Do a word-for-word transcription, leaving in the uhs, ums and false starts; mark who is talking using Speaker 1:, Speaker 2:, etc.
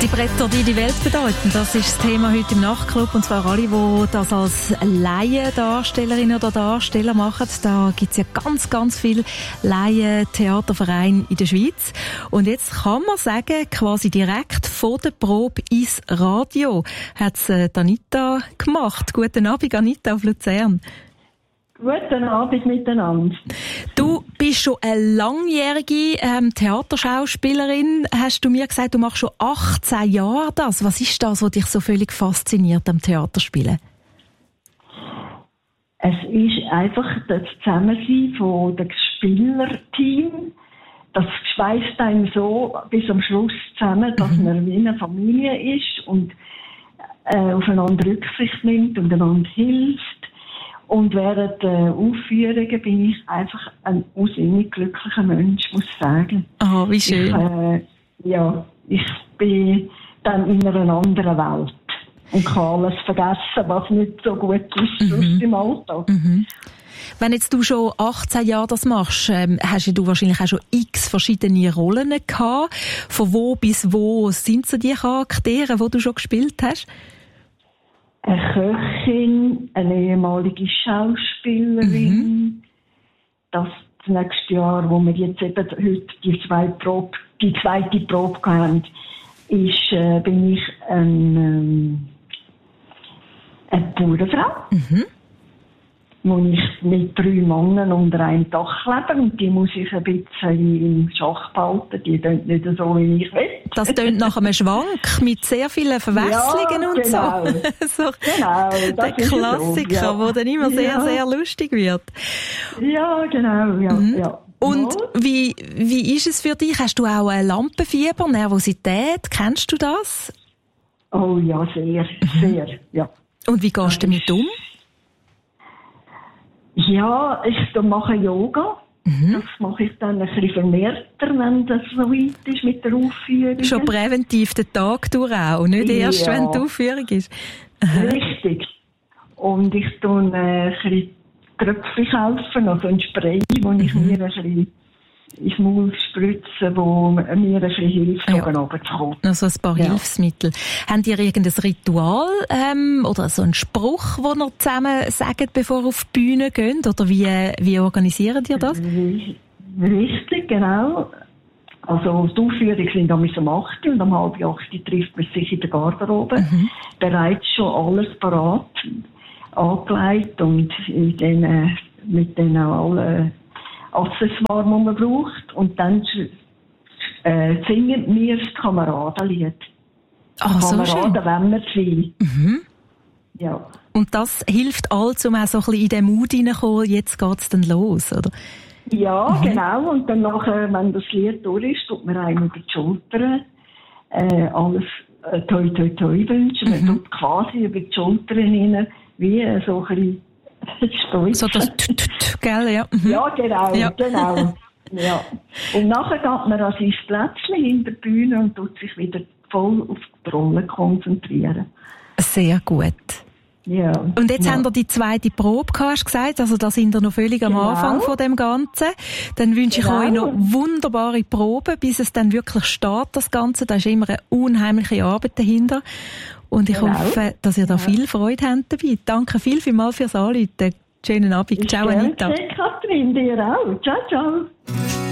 Speaker 1: Die Bretter, die die Welt bedeuten, das ist das Thema heute im Nachtclub. Und zwar alle, die das als Laiendarstellerinnen oder Darsteller machen. Da gibt es ja ganz, ganz viele Laientheatervereine in der Schweiz. Und jetzt kann man sagen, quasi direkt vor der Probe ins Radio hat es äh, Anita gemacht. Guten Abend, Anita auf Luzern.
Speaker 2: Guten Abend miteinander.
Speaker 1: Du bist schon eine langjährige ähm, Theaterschauspielerin. Hast du mir gesagt, du machst schon achtzehn Jahre das. Was ist das, was dich so völlig fasziniert am Theaterspielen?
Speaker 2: Es ist einfach das Zusammensein von dem Spielerteam. Das schweißt einem so bis am Schluss zusammen, dass mhm. man wie eine Familie ist und äh, aufeinander Rücksicht nimmt und einander hilft. Und während der Aufführungen bin ich einfach ein aussinnig glücklicher Mensch, muss ich sagen.
Speaker 1: Oh, wie schön.
Speaker 2: Ich, äh, ja, ich bin dann in einer anderen Welt und kann alles vergessen, was nicht so gut ist mhm. im Alltag.
Speaker 1: Mhm. Wenn jetzt du schon achtzehn Jahre das machst, ähm, hast du wahrscheinlich auch schon x verschiedene Rollen gehabt. Von wo bis wo sind so die Charaktere, die du schon gespielt hast?
Speaker 2: Eine Köchin, eine ehemalige Schauspielerin. Mhm. Das nächste Jahr, wo wir jetzt eben heute die, zwei Probe, die zweite Probe haben, ist, äh, bin ich ein, ähm, eine Bauernfrau. Mhm. Wo ich mit drei Männern unter einem Dach lebe und die muss ich ein bisschen im Schach behalten. Die tönt nicht so, wie ich will.
Speaker 1: Das tönt nach einem Schwank mit sehr vielen Verwechslungen
Speaker 2: ja,
Speaker 1: und
Speaker 2: genau.
Speaker 1: so. so.
Speaker 2: Genau, das
Speaker 1: der Klassiker, so, ja. Der dann immer sehr, ja. sehr lustig wird.
Speaker 2: Ja, genau, ja. Mhm. ja.
Speaker 1: Und ja. Wie, wie ist es für dich? Hast du auch ein Lampenfieber, Nervosität? Kennst du das?
Speaker 2: Oh ja, sehr, sehr, ja.
Speaker 1: Und wie gehst du damit um?
Speaker 2: Ja, ich mache Yoga. Mhm. Das mache ich dann ein bisschen vermehrter, wenn das so weit ist mit der Aufführung.
Speaker 1: Schon präventiv den Tag durch auch, nicht erst, ja. wenn die Aufführung ist. Aha.
Speaker 2: Richtig. Und ich tue äh, ein bisschen Tröpfchen kaufen, also ein Spray, wo mhm. ich mir ein bisschen ins Maul spritze, wo mir ein bisschen hilft,
Speaker 1: ja.
Speaker 2: oben runterzukommen.
Speaker 1: Also ein paar
Speaker 2: ja.
Speaker 1: Hilfsmittel. Habt ihr irgendein Ritual ähm, oder so einen Spruch, den ihr zusammen sagt, bevor ihr auf die Bühne geht? Oder wie, wie organisiert ihr das?
Speaker 2: Richtig, genau. Also die Aufführungen sind am acht und um halb acht trifft man sich in der Garderobe. Mhm. Bereits schon alles parat, angelegt und in den, mit den allen Accessoires, die man braucht. Und dann äh, singen wir das Kameradenlied.
Speaker 1: Ach, so
Speaker 2: Kameraden
Speaker 1: schön.
Speaker 2: wollen wir sein.
Speaker 1: Mhm.
Speaker 2: Ja.
Speaker 1: Und das hilft allen, um auch so ein bisschen in den Mut hineinzukommen, jetzt geht es dann los, oder?
Speaker 2: Ja, mhm. genau. Und dann nachher, wenn das Lied durch ist, tut man einem über die Schultern äh, alles äh, toi toi toi wünschen. Man mhm. tut quasi über die Schultern hinein, wie äh, so ein bisschen
Speaker 1: so das t t t gell, ja. Mhm.
Speaker 2: Ja, genau, ja. genau. Ja. Und nachher geht man an sein Plätzchen hinter der Bühne und tut sich wieder voll auf die Rolle konzentrieren.
Speaker 1: Sehr gut.
Speaker 2: Ja.
Speaker 1: Und jetzt
Speaker 2: ja.
Speaker 1: haben wir die zweite Probe gehabt, hast du gesagt, also da sind wir noch völlig am
Speaker 2: genau.
Speaker 1: Anfang von dem Ganzen. Dann wünsche
Speaker 2: genau.
Speaker 1: ich euch noch wunderbare Proben, bis es dann wirklich steht, das Ganze. Da ist immer eine unheimliche Arbeit dahinter. Und ich genau. hoffe, dass ihr da ja. viel Freude habt dabei. Danke viel, viel mal fürs Anrufen. Schönen Abend. Ciao, Anita.
Speaker 2: Katrin, dir auch. Ciao, ciao.